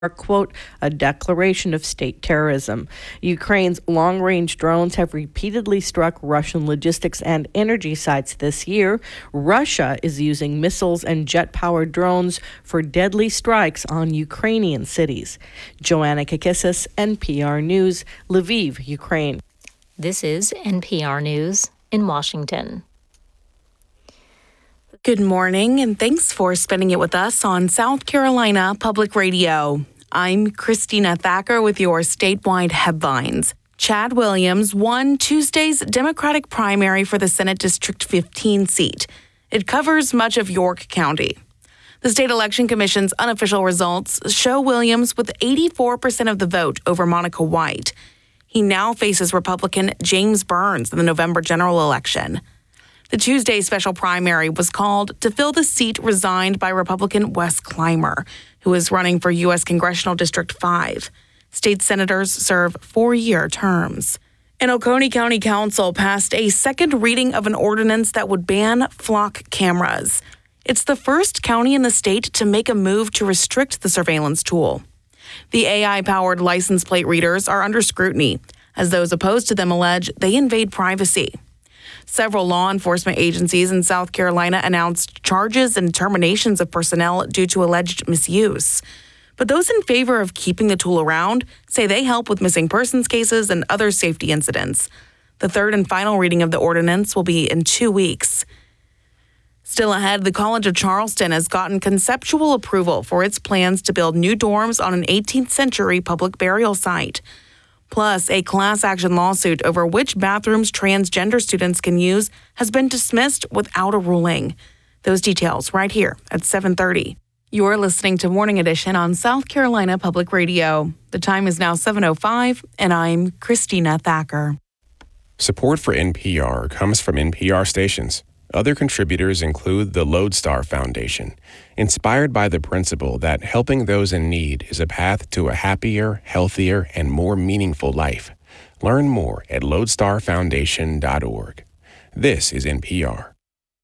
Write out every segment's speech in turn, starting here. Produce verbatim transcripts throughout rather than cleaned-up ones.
are, quote, a declaration of state terrorism. Ukraine's long-range drones have repeatedly struck Russian logistics and energy sites this year. Russia is using missiles and jet-powered drones for deadly strikes on Ukrainian cities. Joanna Kakissis, N P R News, Lviv, Ukraine. This is N P R News in Washington. Good morning, and thanks for spending it with us on South Carolina Public Radio. I'm Christina Thacker with your statewide headlines. Chad Williams won Tuesday's Democratic primary for the Senate District fifteen seat. It covers much of York County. The State Election Commission's unofficial results show Williams with eighty-four percent of the vote over Monica White. He now faces Republican James Burns in the November general election. The Tuesday special primary was called to fill the seat resigned by Republican Wes Clymer, who is running for U S Congressional District five. State senators serve four-year terms. And Oconee County Council passed a second reading of an ordinance that would ban flock cameras. It's the first county in the state to make a move to restrict the surveillance tool. The A I-powered license plate readers are under scrutiny, as those opposed to them allege they invade privacy. Several law enforcement agencies in South Carolina announced charges and terminations of personnel due to alleged misuse. But those in favor of keeping the tool around say they help with missing persons cases and other safety incidents. The third and final reading of the ordinance will be in two weeks. Still ahead, the College of Charleston has gotten conceptual approval for its plans to build new dorms on an eighteenth century public burial site. Plus, a class action lawsuit over which bathrooms transgender students can use has been dismissed without a ruling. Those details right here at seven thirty. You're listening to Morning Edition on South Carolina Public Radio. The time is now seven oh five, and I'm Christina Thacker. Support for N P R comes from N P R stations. Other contributors include the Lodestar Foundation, inspired by the principle that helping those in need is a path to a happier, healthier, and more meaningful life. Learn more at lodestar foundation dot org. This is N P R.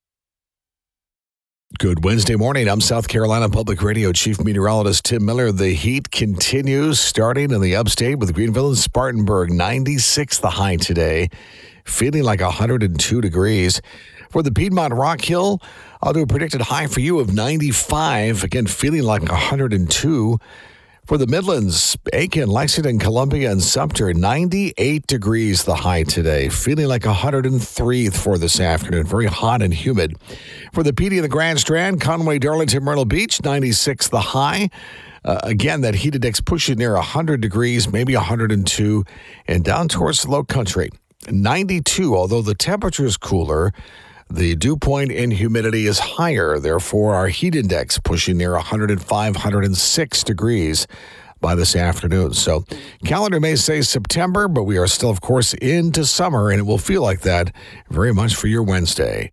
Good Wednesday morning. I'm South Carolina Public Radio Chief Meteorologist Tim Miller. The heat continues, starting in the upstate with Greenville and Spartanburg. ninety-six the high today, feeling like one hundred two degrees. For the Piedmont Rock Hill, I'll do a predicted high for you of ninety-five. Again, feeling like one hundred two. For the Midlands, Aiken, Lexington, Columbia, and Sumter, ninety-eight degrees the high today. Feeling like one hundred three for this afternoon. Very hot and humid. For the P D and the Grand Strand, Conway, Darlington, Myrtle Beach, ninety-six the high. Uh, again, that heat index pushing near one hundred degrees, maybe one hundred two. And down towards the Low Country, ninety-two, although the temperature is cooler. The dew point in humidity is higher. Therefore, our heat index pushing near one hundred five, one hundred six degrees by this afternoon. So calendar may say September, but we are still, of course, into summer, and it will feel like that very much for your Wednesday.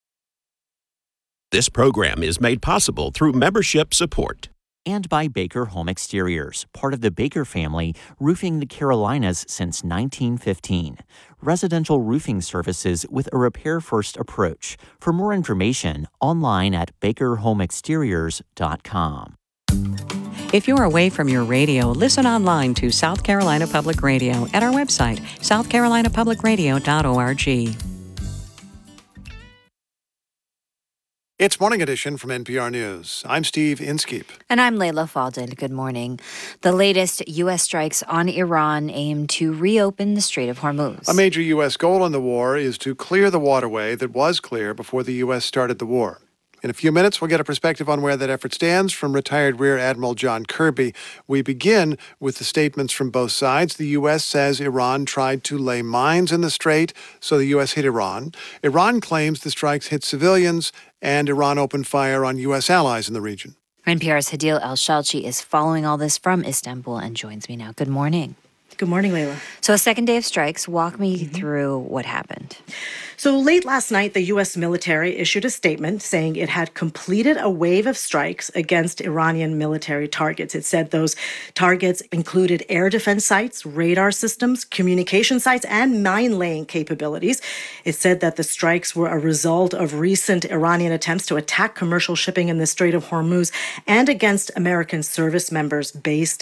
This program is made possible through membership support. And by Baker Home Exteriors, part of the Baker family, roofing the Carolinas since nineteen fifteen. Residential roofing services with a repair-first approach. For more information, online at baker home exteriors dot com. If you're away from your radio, listen online to South Carolina Public Radio at our website, south carolina public radio dot org. It's Morning Edition from N P R News. I'm Steve Inskeep. And I'm Layla Falden. Good morning. The latest U S strikes on Iran aim to reopen the Strait of Hormuz. A major U S goal in the war is to clear the waterway that was clear before the U S started the war. In a few minutes, we'll get a perspective on where that effort stands from retired Rear Admiral John Kirby. We begin with the statements from both sides. The U S says Iran tried to lay mines in the strait, so the U S hit Iran. Iran claims the strikes hit civilians, and Iran opened fire on U S allies in the region. N P R's Hadil El-Shalchi is following all this from Istanbul and joins me now. Good morning. Good morning, Layla. So, a second day of strikes. Walk me mm-hmm. through what happened. So late last night, the U S military issued a statement saying it had completed a wave of strikes against Iranian military targets. It said those targets included air defense sites, radar systems, communication sites, and mine-laying capabilities. It said that the strikes were a result of recent Iranian attempts to attack commercial shipping in the Strait of Hormuz and against American service members based